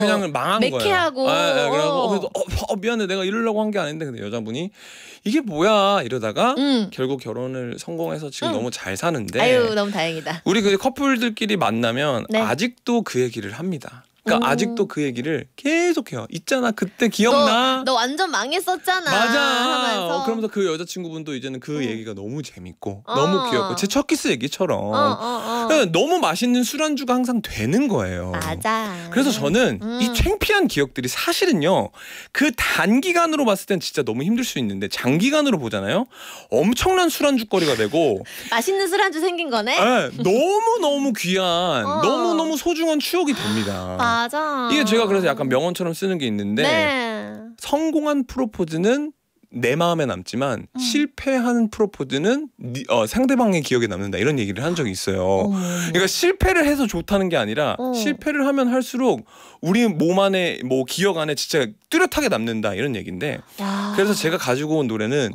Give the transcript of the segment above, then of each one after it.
그냥 망한 거예요. 매캐하고. 그래서 그래도 미안해 내가 이러려고 한 게 아닌데 근데 여자분이 이게 뭐야 이러다가 결국 결혼을 성공해서 지금 너무 잘 사는데 아유 너무 다행이다. 우리 그 커플들끼리 만나면 네. 아직도 그 얘기를 합니다. 그러니까 아직도 그 얘기를 계속해요. 있잖아 그때 기억나? 너 완전 망했었잖아. 맞아. 하면서. 그러면서 그 여자친구분도 이제는 그 얘기가 너무 재밌고 너무 귀엽고 제 첫 키스 얘기처럼 그러니까 너무 맛있는 술안주가 항상 되는 거예요. 맞아. 그래서 저는 이 창피한 기억들이 사실은요. 그 단기간으로 봤을 땐 진짜 너무 힘들 수 있는데 장기간으로 보잖아요. 엄청난 술안주거리가 되고 맛있는 술안주 생긴 거네. 네, 너무너무 귀한 너무너무 소중한 추억이 됩니다. 맞아. 이게 제가 그래서 약간 명언처럼 쓰는 게 있는데 네. 성공한 프로포즈는 내 마음에 남지만 실패한 프로포즈는 상대방의 기억에 남는다 이런 얘기를 한 적이 있어요. 그러니까 실패를 해서 좋다는 게 아니라 실패를 하면 할수록 우리 몸 안에 뭐 기억 안에 진짜 뚜렷하게 남는다 이런 얘기인데 그래서 제가 가지고 온 노래는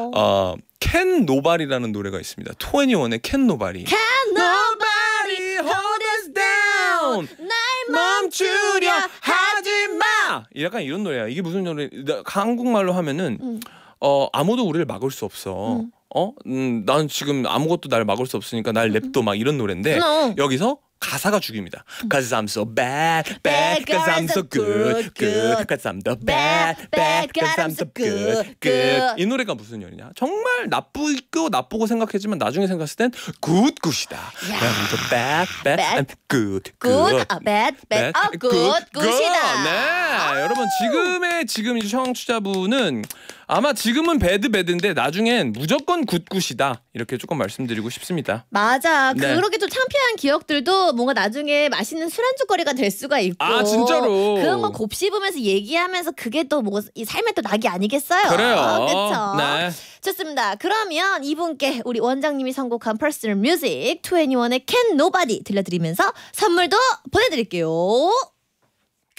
Can Nobody라는 노래가 있습니다. 21의 Can Nobody. Can nobody hold us down. 날 멈추려 하지 마. 약간 이런 노래야. 이게 무슨 노래? 한국말로 하면은 아무도 우리를 막을 수 없어. 난 지금 아무것도 날 막을 수 없으니까 날 냅둬 막 이런 노래인데 여기서 가사가 죽입니다. Cause I'm so bad, bad. Cause I'm so good, good. Cause I'm the bad, bad. Cause I'm so good, good. 이 노래가 무슨 노래냐? 정말 나쁘고 생각했지만 나중에 생각했을 땐 good, good이다. I'm so bad, bad. I'm good, good. bad, bad. good, good이다. 네, 여러분 지금 이 청취자분은 아마 지금은 배드인데 나중엔 무조건 굿굿이다 이렇게 조금 말씀드리고 싶습니다. 맞아. 네. 그렇게 좀 창피한 기억들도 뭔가 나중에 맛있는 술안주거리가 될 수가 있고. 아 진짜로. 그런 거 곱씹으면서 얘기하면서 그게 또 뭐 이 삶의 또 낙이 아니겠어요. 그래요. 그렇죠. 네. 좋습니다. 그러면 이분께 우리 원장님이 선곡한 퍼스널 뮤직 21의 Can Nobody 들려드리면서 선물도 보내드릴게요.